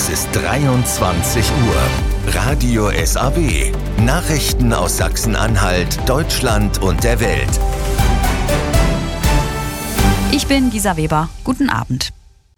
Es ist 23 Uhr. Radio SAW. Nachrichten aus Sachsen-Anhalt, Deutschland und der Welt. Ich bin Gisa Weber. Guten Abend.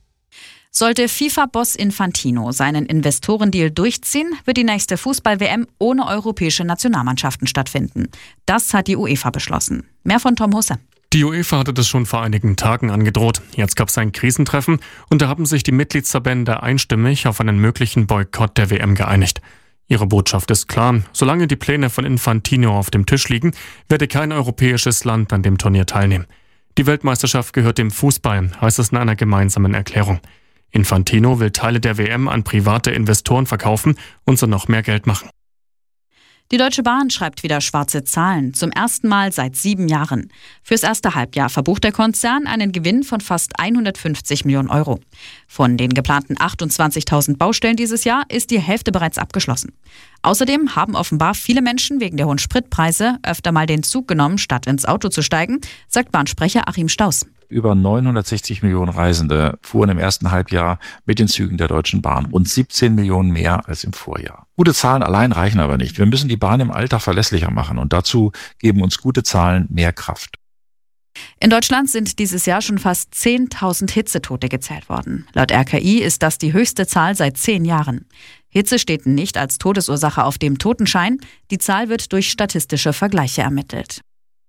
Sollte FIFA-Boss Infantino seinen Investorendeal durchziehen, wird die nächste Fußball-WM ohne europäische Nationalmannschaften stattfinden. Das hat die UEFA beschlossen. Mehr von Tom Husse. Die UEFA hatte das schon vor einigen Tagen angedroht. Jetzt gab es ein Krisentreffen und da haben sich die Mitgliedsverbände einstimmig auf einen möglichen Boykott der WM geeinigt. Ihre Botschaft ist klar: Solange die Pläne von Infantino auf dem Tisch liegen, werde kein europäisches Land an dem Turnier teilnehmen. Die Weltmeisterschaft gehört dem Fußball, heißt es in einer gemeinsamen Erklärung. Infantino will Teile der WM an private Investoren verkaufen und so noch mehr Geld machen. Die Deutsche Bahn schreibt wieder schwarze Zahlen, zum ersten Mal seit 7 Jahren. Fürs erste Halbjahr verbucht der Konzern einen Gewinn von fast 150 Millionen Euro. Von den geplanten 28.000 Baustellen dieses Jahr ist die Hälfte bereits abgeschlossen. Außerdem haben offenbar viele Menschen wegen der hohen Spritpreise öfter mal den Zug genommen, statt ins Auto zu steigen, sagt Bahnsprecher Achim Staus. Über 960 Millionen Reisende fuhren im ersten Halbjahr mit den Zügen der Deutschen Bahn. Rund 17 Millionen mehr als im Vorjahr. Gute Zahlen allein reichen aber nicht. Wir müssen die Bahn im Alltag verlässlicher machen und dazu geben uns gute Zahlen mehr Kraft. In Deutschland sind dieses Jahr schon fast 10.000 Hitzetote gezählt worden. Laut RKI ist das die höchste Zahl seit 10 Jahren. Hitze steht nicht als Todesursache auf dem Totenschein. Die Zahl wird durch statistische Vergleiche ermittelt.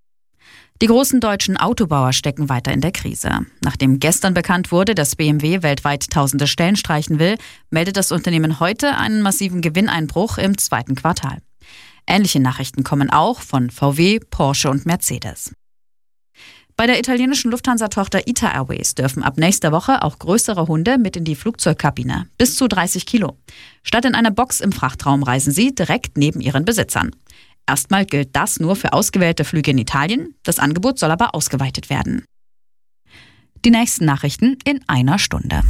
Die großen deutschen Autobauer stecken weiter in der Krise. Nachdem gestern bekannt wurde, dass BMW weltweit tausende Stellen streichen will, meldet das Unternehmen heute einen massiven Gewinneinbruch im 2. Quartal. Ähnliche Nachrichten kommen auch von VW, Porsche und Mercedes. Bei der italienischen Lufthansa-Tochter ITA Airways dürfen ab nächster Woche auch größere Hunde mit in die Flugzeugkabine, bis zu 30 Kilo. Statt in einer Box im Frachtraum reisen sie direkt neben ihren Besitzern. Erstmal gilt das nur für ausgewählte Flüge in Italien. Das Angebot soll aber ausgeweitet werden. Die nächsten Nachrichten in einer Stunde.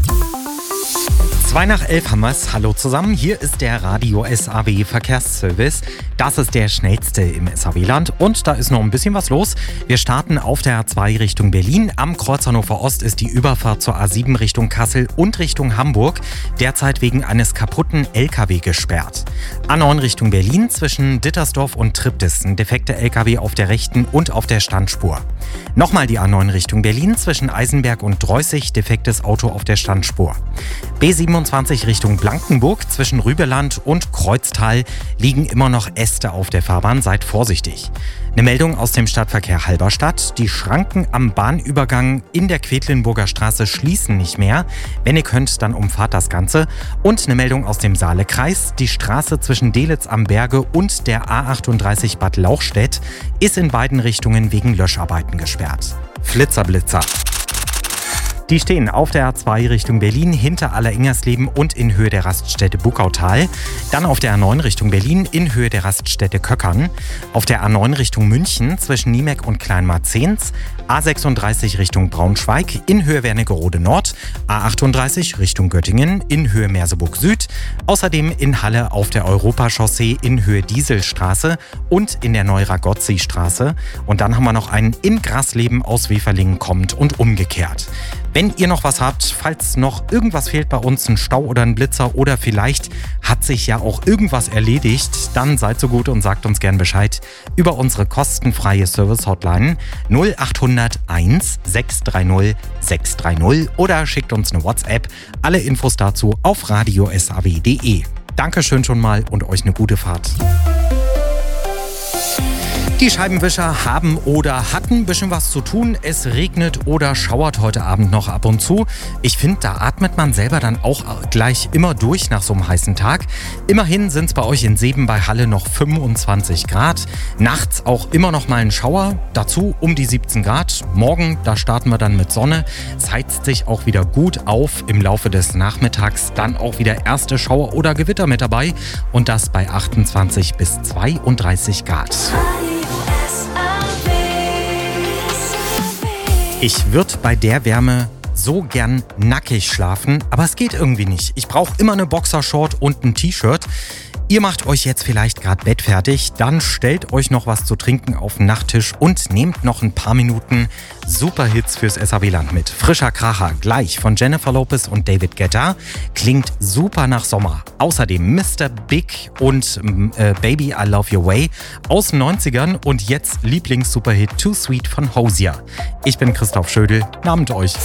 11:02 haben wir's. Hallo zusammen, hier ist der Radio SAW Verkehrsservice. Das ist der schnellste im SAW-Land und da ist noch ein bisschen was los. Wir starten auf der A2 Richtung Berlin. Am Kreuz Hannover Ost ist die Überfahrt zur A7 Richtung Kassel und Richtung Hamburg derzeit wegen eines kaputten LKW gesperrt. A9 Richtung Berlin zwischen Dittersdorf und Triptis ein defekter LKW auf der rechten und auf der Standspur. Nochmal die A9 Richtung Berlin zwischen Eisenberg und Dreußig defektes Auto auf der Standspur. B27 Richtung Blankenburg zwischen Rübeland und Kreuztal liegen immer noch Äste auf der Fahrbahn, seid vorsichtig. Eine Meldung aus dem Stadtverkehr Halberstadt: Die Schranken am Bahnübergang in der Quedlinburger Straße schließen nicht mehr. Wenn ihr könnt, dann umfahrt das Ganze. Und eine Meldung aus dem Saalekreis: Die Straße zwischen Delitzsch am Berge und der A38 Bad Lauchstädt ist in beiden Richtungen wegen Löscharbeiten gesperrt. Flitzer-Blitzer. Die stehen auf der A2 Richtung Berlin hinter Alleringers-Leben und in Höhe der Raststätte Buckautal. Dann auf der A9 Richtung Berlin in Höhe der Raststätte Köckern. Auf der A9 Richtung München zwischen Niemek und Kleinmarzens. A36 Richtung Braunschweig in Höhe Wernigerode Nord. A38 Richtung Göttingen in Höhe Merseburg Süd. Außerdem in Halle auf der Europachaussee in Höhe Dieselstraße und in der Neuragozzi-Straße. Und dann haben wir noch einen in Grasleben aus Weferlingen kommend und umgekehrt. Wenn ihr noch was habt, falls noch irgendwas fehlt bei uns, ein Stau oder ein Blitzer oder vielleicht hat sich ja auch irgendwas erledigt, dann seid so gut und sagt uns gern Bescheid über unsere kostenfreie Service-Hotline 0800 1 630 630 oder schickt uns eine WhatsApp. Alle Infos dazu auf radiosaw.de. Dankeschön schon mal und euch eine gute Fahrt. Die Scheibenwischer haben oder hatten ein bisschen was zu tun. Es regnet oder schauert heute Abend noch ab und zu. Ich finde, da atmet man selber dann auch gleich immer durch nach so einem heißen Tag. Immerhin sind es bei euch in Seeben bei Halle noch 25 Grad. Nachts auch immer noch mal ein Schauer. Dazu um die 17 Grad. Morgen, da starten wir dann mit Sonne. Es heizt sich auch wieder gut auf. Im Laufe des Nachmittags dann auch wieder erste Schauer oder Gewitter mit dabei. Und das bei 28 bis 32 Grad. Ich würde bei der Wärme so gern nackig schlafen, aber es geht irgendwie nicht. Ich brauche immer eine Boxershort und ein T-Shirt. Ihr macht euch jetzt vielleicht gerade bettfertig, dann stellt euch noch was zu trinken auf den Nachttisch und nehmt noch ein paar Minuten Superhits fürs SAW-Land mit. Frischer Kracher gleich von Jennifer Lopez und David Guetta. Klingt super nach Sommer. Außerdem Mr. Big und Baby I Love Your Way aus den 90ern und jetzt Lieblings-Superhit Too Sweet von Hozier. Ich bin Christoph Schödel, Abend euch.